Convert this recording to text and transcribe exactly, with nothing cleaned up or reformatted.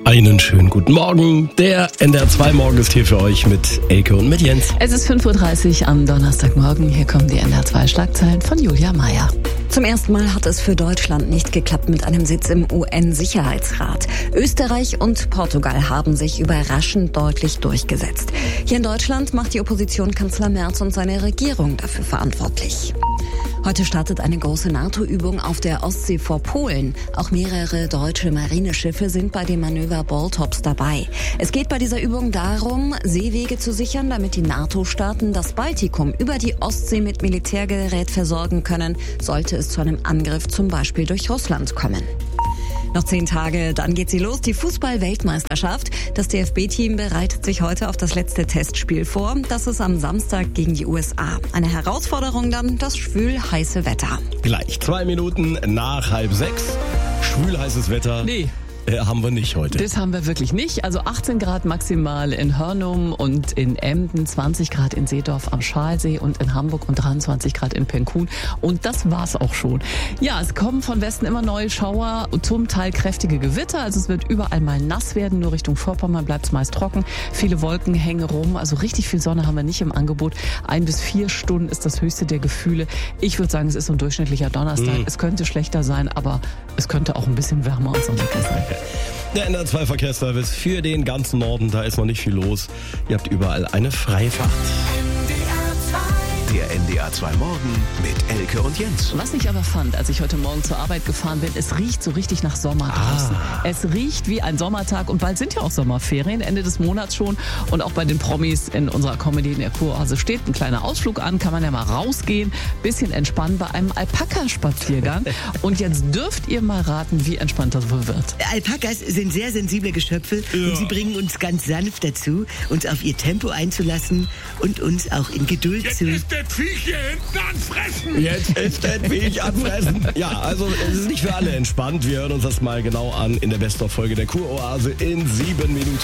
Einen schönen guten Morgen. Der N D R zwei Morgen ist hier für euch mit Elke und mit Jens. Es ist fünf Uhr dreißig am Donnerstagmorgen. Hier kommen die N D R zwei Schlagzeilen von Julia Meyer. Zum ersten Mal hat es für Deutschland nicht geklappt mit einem Sitz im U N-Sicherheitsrat. Österreich und Portugal haben sich überraschend deutlich durchgesetzt. Hier in Deutschland macht die Opposition Kanzler Merz und seine Regierung dafür verantwortlich. Heute startet eine große NATO-Übung auf der Ostsee vor Polen. Auch mehrere deutsche Marineschiffe sind bei dem Manöver Baltops dabei. Es geht bei dieser Übung darum, Seewege zu sichern, damit die NATO-Staaten das Baltikum über die Ostsee mit Militärgerät versorgen können, sollte es zu einem Angriff zum Beispiel durch Russland kommen. Noch zehn Tage, dann geht sie los, die Fußball-Weltmeisterschaft. Das D F B-Team bereitet sich heute auf das letzte Testspiel vor. Das ist am Samstag gegen die U S A. Eine Herausforderung dann, das schwül heiße Wetter. Gleich zwei Minuten nach halb sechs. Schwül heißes Wetter. Nee. Äh, haben wir nicht heute. Das haben wir wirklich nicht. Also achtzehn Grad maximal in Hörnum und in Emden, zwanzig Grad in Seedorf am Schalsee und in Hamburg und dreiundzwanzig Grad in Penkun. Und das war's auch schon. Ja, es kommen von Westen immer neue Schauer, zum Teil kräftige Gewitter. Also es wird überall mal nass werden. Nur Richtung Vorpommern bleibt es meist trocken. Viele Wolken hängen rum. Also richtig viel Sonne haben wir nicht im Angebot. Ein bis vier Stunden ist das höchste der Gefühle. Ich würde sagen, es ist so ein durchschnittlicher Donnerstag. Mhm. Es könnte schlechter sein, aber es könnte auch ein bisschen wärmer und sonniger sein. Der N D R zwei Verkehrsservice für den ganzen Norden, da ist noch nicht viel los. Ihr habt überall eine Freifahrt. Der N D R zwei Morgen mit Elke und Jens. Was ich aber fand, als ich heute Morgen zur Arbeit gefahren bin, es riecht so richtig nach Sommer draußen. Ah. Es riecht wie ein Sommertag und bald sind ja auch Sommerferien, Ende des Monats schon. Und auch bei den Promis in unserer Comedy in der Kuroase steht ein kleiner Ausflug an, kann man ja mal rausgehen, bisschen entspannen bei einem Alpaka-Spaziergang. Und jetzt dürft ihr mal raten, wie entspannt das wohl wird. Alpakas sind sehr sensible Geschöpfe ja. und sie bringen uns ganz sanft dazu, uns auf ihr Tempo einzulassen und uns auch in Geduld jetzt zu... Ist das Viech hier hinten anfressen. Jetzt ist das Viech anfressen. Ja, also es ist nicht für alle entspannt. Wir hören uns das mal genau an in der Best-of-Folge der Kuroase in sieben Minuten.